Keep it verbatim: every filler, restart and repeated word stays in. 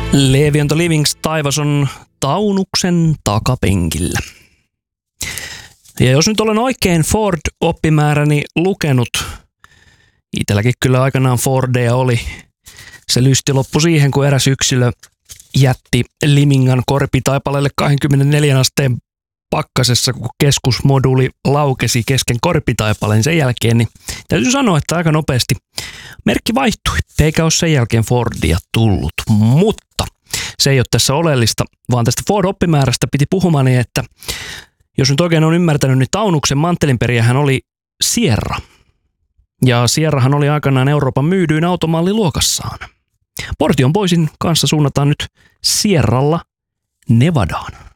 Levi on the Livings taivas on Taunuksen takapenkillä. Ja jos nyt olen oikein Ford-oppimääräni lukenut, itselläkin kyllä aikanaan Fordeja oli. Se lysti loppui siihen, kun eräs yksilö jätti Limingan korpitaipaleelle kaksikymmentäneljä asteen pakkasessa, kun keskusmoduuli laukesi kesken korpitaipaleen sen jälkeen, niin täytyy sanoa, että aika nopeasti merkki vaihtui, eikä ole sen jälkeen Fordia tullut. Mutta se ei ole tässä oleellista, vaan tästä Ford-oppimäärästä piti puhumani, että jos nyt oikein on ymmärtänyt, niin Taunuksen manttelinperijähän oli Sierra. Ja Sierrahan oli aikanaan Euroopan myydyin automalli luokassaan. Portion Boysin kanssa suunnataan nyt Sierralla Nevadaan.